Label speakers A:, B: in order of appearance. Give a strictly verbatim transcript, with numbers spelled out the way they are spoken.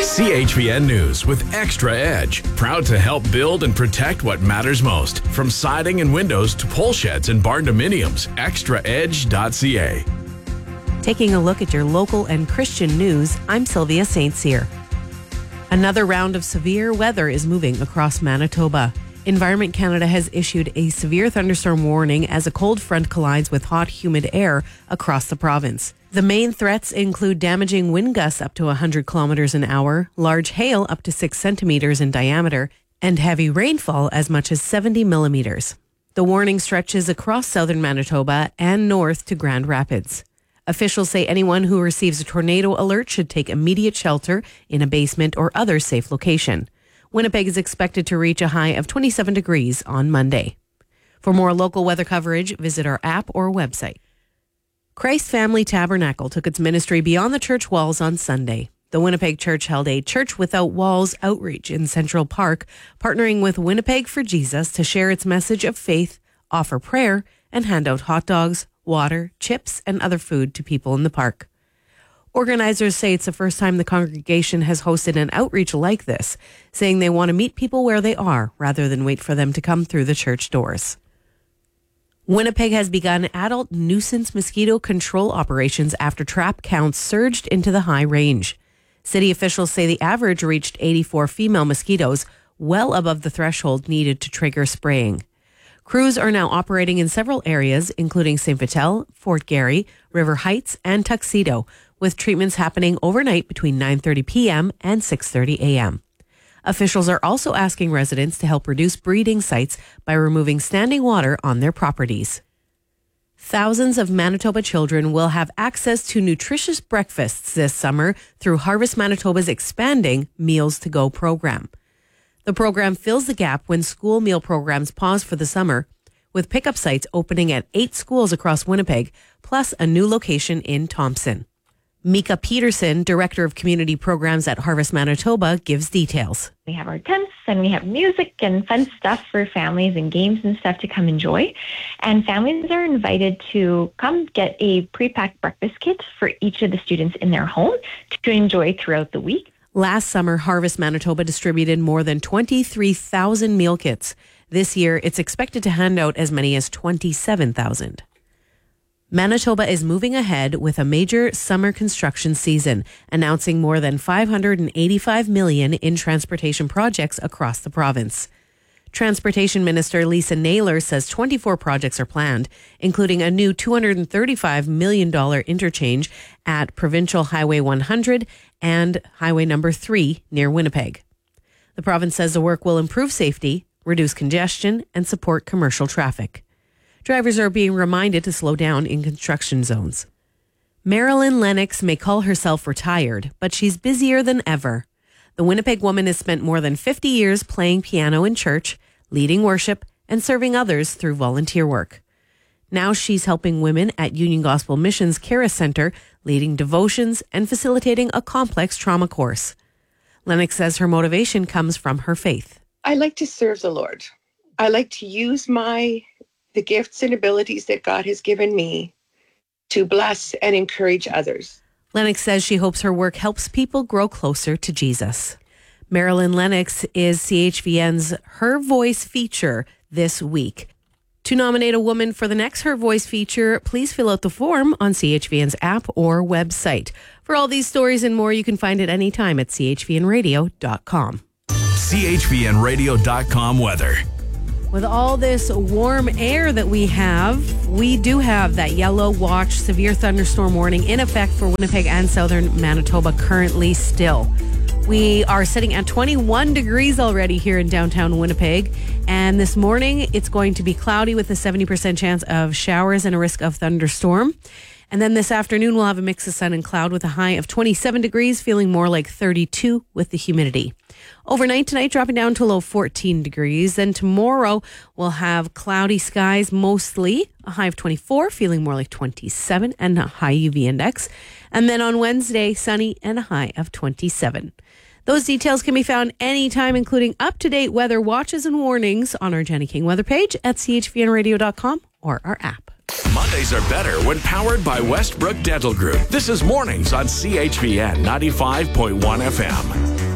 A: C H V N News with Extra Edge. Proud to help build and protect what matters most. From siding and windows to pole sheds and barn dominiums. extra edge dot c a.
B: Taking a look at your local and Christian news, I'm Sylvia Saint Cyr. Another round of severe weather is moving across Manitoba. Environment Canada has issued a severe thunderstorm warning as a cold front collides with hot, humid air across the province. The main threats include damaging wind gusts up to one hundred kilometers an hour, large hail up to six centimeters in diameter, and heavy rainfall as much as seventy millimeters. The warning stretches across southern Manitoba and north to Grand Rapids. Officials say anyone who receives a tornado alert should take immediate shelter in a basement or other safe location. Winnipeg is expected to reach a high of twenty-seven degrees on Monday. For more local weather coverage, visit our app or website. Christ Family Tabernacle took its ministry beyond the church walls on Sunday. The Winnipeg Church held a Church Without Walls outreach in Central Park, partnering with Winnipeg for Jesus to share its message of faith, offer prayer, and hand out hot dogs, water, chips, and other food to people in the park. Organizers say it's the first time the congregation has hosted an outreach like this, saying they want to meet people where they are rather than wait for them to come through the church doors. Winnipeg has begun adult nuisance mosquito control operations after trap counts surged into the high range. City officials say the average reached eighty-four female mosquitoes, well above the threshold needed to trigger spraying. Crews are now operating in several areas, including Saint Vital, Fort Garry, River Heights, and Tuxedo, with treatments happening overnight between nine thirty p.m. and six thirty a.m. Officials are also asking residents to help reduce breeding sites by removing standing water on their properties. Thousands of Manitoba children will have access to nutritious breakfasts this summer through Harvest Manitoba's expanding Meals to Go program. The program fills the gap when school meal programs pause for the summer, with pickup sites opening at eight schools across Winnipeg, plus a new location in Thompson. Mika Peterson, Director of Community Programs at Harvest Manitoba, gives details.
C: We have our tents and we have music and fun stuff for families and games and stuff to come enjoy. And families are invited to come get a pre-packed breakfast kit for each of the students in their home to enjoy throughout the week.
B: Last summer, Harvest Manitoba distributed more than twenty-three thousand meal kits. This year, it's expected to hand out as many as twenty-seven thousand. Manitoba is moving ahead with a major summer construction season, announcing more than five hundred eighty-five million dollars in transportation projects across the province. Transportation Minister Lisa Naylor says twenty-four projects are planned, including a new two hundred thirty-five million dollars interchange at Provincial Highway one hundred and Highway number three near Winnipeg. The province says the work will improve safety, reduce congestion, and support commercial traffic. Drivers are being reminded to slow down in construction zones. Marilyn Lennox may call herself retired, but she's busier than ever. The Winnipeg woman has spent more than fifty years playing piano in church, leading worship, and serving others through volunteer work. Now she's helping women at Union Gospel Mission's Caris Center, leading devotions and facilitating a complex trauma course. Lennox says her motivation comes from her faith.
D: I like to serve the Lord. I like to use my the gifts and abilities that God has given me to bless and encourage others.
B: Lennox says she hopes her work helps people grow closer to Jesus. Marilyn Lennox is C H V N's Her Voice feature this week. To nominate a woman for the next Her Voice feature, please fill out the form on C H V N's app or website. For all these stories and more, you can find it anytime at c h v n radio dot com.
A: c h v n radio dot com weather.
B: With all this warm air that we have, we do have that yellow watch severe thunderstorm warning in effect for Winnipeg and southern Manitoba currently still. We are sitting at twenty-one degrees already here in downtown Winnipeg. And this morning, it's going to be cloudy with a seventy percent chance of showers and a risk of thunderstorm. And then this afternoon, we'll have a mix of sun and cloud with a high of twenty-seven degrees, feeling more like thirty-two with the humidity. Overnight tonight, dropping down to a low of fourteen degrees. Then tomorrow, we'll have cloudy skies mostly, a high of twenty-four, feeling more like twenty-seven, and a high U V index. And then on Wednesday, sunny and a high of twenty-seven. Those details can be found anytime, including up-to-date weather watches and warnings on our Jenny King weather page at c h v n radio dot com or our app.
A: Mondays are better when powered by Westbrook Dental Group. This is Mornings on C H V N ninety-five point one F M.